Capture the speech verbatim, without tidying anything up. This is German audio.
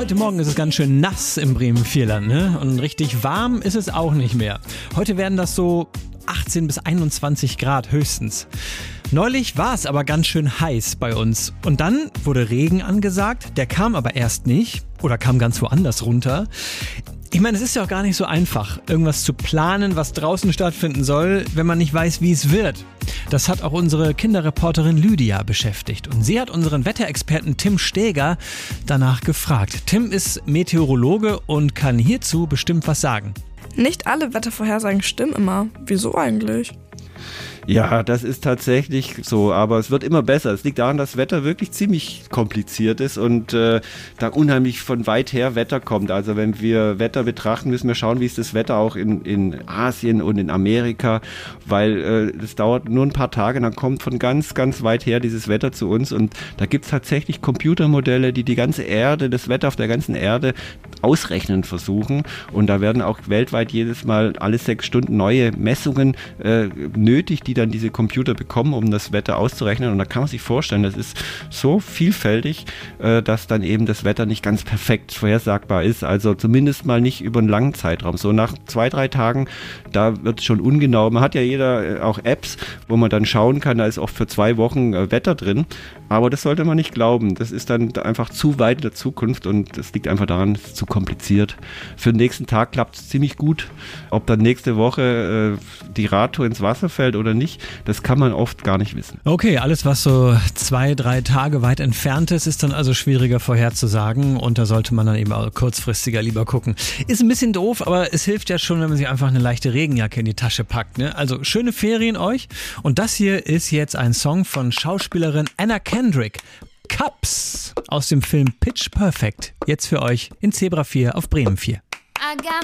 Heute Morgen ist es ganz schön nass im Bremen-Vierland, ne? Und richtig warm ist es auch nicht mehr. Heute werden das so achtzehn bis einundzwanzig Grad höchstens. Neulich war es aber ganz schön heiß bei uns. Und dann wurde Regen angesagt, der kam aber erst nicht oder kam ganz woanders runter. Ich meine, es ist ja auch gar nicht so einfach, irgendwas zu planen, was draußen stattfinden soll, wenn man nicht weiß, wie es wird. Das hat auch unsere Kinderreporterin Lydia beschäftigt. Und sie hat unseren Wetterexperten Tim Steger danach gefragt. Tim ist Meteorologe und kann hierzu bestimmt was sagen. Nicht alle Wettervorhersagen stimmen immer. Wieso eigentlich? Ja, das ist tatsächlich so, aber es wird immer besser. Es liegt daran, dass das Wetter wirklich ziemlich kompliziert ist und äh, da unheimlich von weit her Wetter kommt. Also wenn wir Wetter betrachten, müssen wir schauen, wie ist das Wetter auch in, in Asien und in Amerika, weil es äh, dauert nur ein paar Tage, dann kommt von ganz, ganz weit her dieses Wetter zu uns und da gibt es tatsächlich Computermodelle, die die ganze Erde, das Wetter auf der ganzen Erde ausrechnen versuchen und da werden auch weltweit jedes Mal alle sechs Stunden neue Messungen äh, nötig, die dann diese Computer bekommen, um das Wetter auszurechnen. Und da kann man sich vorstellen, das ist so vielfältig, äh, dass dann eben das Wetter nicht ganz perfekt vorhersagbar ist. Also zumindest mal nicht über einen langen Zeitraum. So nach zwei, drei Tagen, da wird es schon ungenau. Man hat ja jeder äh, auch Apps, wo man dann schauen kann, da ist oft für zwei Wochen äh, Wetter drin. Aber das sollte man nicht glauben. Das ist dann einfach zu weit in der Zukunft und das liegt einfach daran, es ist zu kompliziert. Für den nächsten Tag klappt es ziemlich gut. Ob dann nächste Woche äh, die Radtour ins Wasser fällt oder nicht, das kann man oft gar nicht wissen. Okay, alles was so zwei, drei Tage weit entfernt ist, ist dann also schwieriger vorherzusagen und da sollte man dann eben auch kurzfristiger lieber gucken. Ist ein bisschen doof, aber es hilft ja schon, wenn man sich einfach eine leichte Regenjacke in die Tasche packt, ne? Also schöne Ferien euch und das hier ist jetzt ein Song von Schauspielerin Anna Kendrick. Cups aus dem Film Pitch Perfect. Jetzt für euch in Zebra vier auf Bremen vier. I got